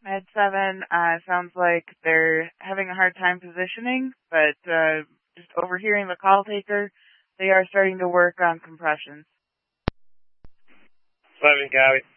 Med 7, sounds like they're having a hard time positioning, but just overhearing the call taker, they are starting to work on compressions. 7 copy.